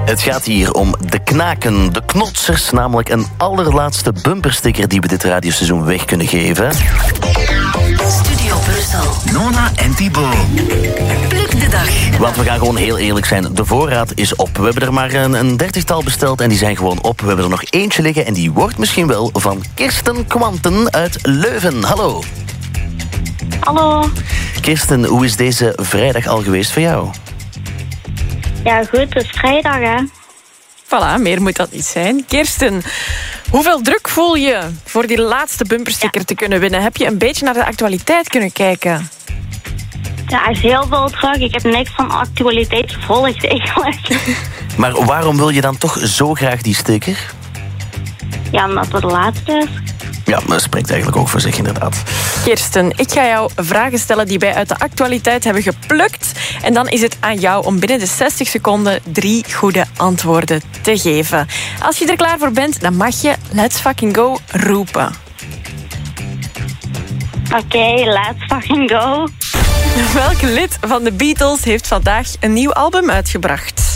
Het gaat hier om de knaken, de knotsers, namelijk een allerlaatste bumpersticker die we dit radioseizoen weg kunnen geven. Studio Brussel. Nona en Thibaut. Pluk de dag. Want we gaan gewoon heel eerlijk zijn, de voorraad is op. We hebben er maar een 30-tal besteld en die zijn gewoon op. We hebben er nog eentje liggen en die wordt misschien wel van Kirsten Kwanten uit Leuven. Hallo. Hallo. Kirsten, hoe is deze vrijdag al geweest voor jou? Ja, goed, het is vrijdag, hè. Voilà, meer moet dat niet zijn. Kirsten, hoeveel druk voel je voor die laatste bumpersticker te kunnen winnen? Heb je een beetje naar de actualiteit kunnen kijken? Ja, er is heel veel druk. Ik heb niks van actualiteit gevolgd, eigenlijk. Maar waarom wil je dan toch zo graag die sticker? Ja, omdat het de laatste is. Ja, dat spreekt eigenlijk ook voor zich, inderdaad. Kirsten, ik ga jou vragen stellen die wij uit de actualiteit hebben geplukt. En dan is het aan jou om binnen de 60 seconden 3 goede antwoorden te geven. Als je er klaar voor bent, dan mag je let's fucking go roepen. Oké, let's fucking go. Welk lid van de Beatles heeft vandaag een nieuw album uitgebracht?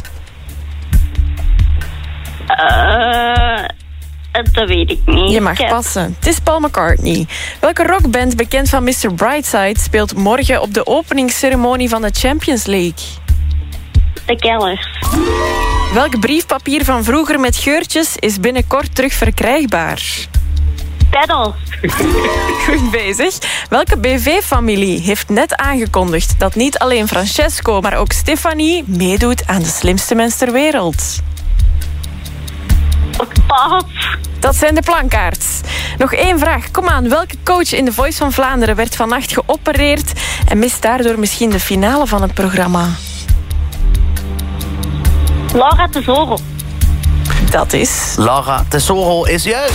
Dat weet ik niet. Je mag passen. Het is Paul McCartney. Welke rockband bekend van Mr. Brightside speelt morgen op de openingsceremonie van de Champions League? De Kellers. Welk briefpapier van vroeger met geurtjes is binnenkort terug verkrijgbaar? Pedals. Goed bezig. Welke BV-familie heeft net aangekondigd dat niet alleen Francesco, maar ook Stefanie meedoet aan de slimste mens ter wereld? Pas. Dat zijn de plankaarts. Nog 1 vraag. Kom aan, welke coach in The Voice van Vlaanderen werd vannacht geopereerd en mist daardoor misschien de finale van het programma? Laura Tesoro. Dat is... Laura Tesoro is juist.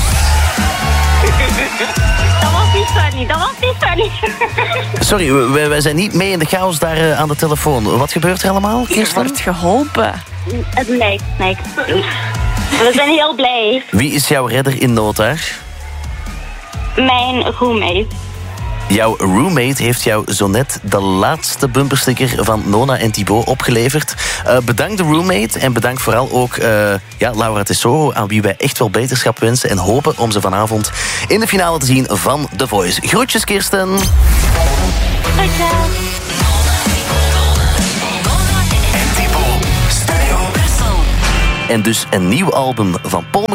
Dat was niet funny. Sorry, wij zijn niet mee in de chaos daar aan de telefoon. Wat gebeurt er allemaal, Je Kirsten? wordt geholpen. Het lijkt niks. We zijn heel blij. Wie is jouw redder in nood daar? Mijn roommate. Jouw roommate heeft jou zo net de laatste bumpersticker van Nona en Thibaut opgeleverd. Bedankt de roommate en bedankt vooral ook Laura Tesoro, aan wie wij echt wel beterschap wensen en hopen om ze vanavond in de finale te zien van The Voice. Groetjes, Kirsten. Dankjewel. En Thibaut. Studio Brussel. En dus een nieuw album van Paul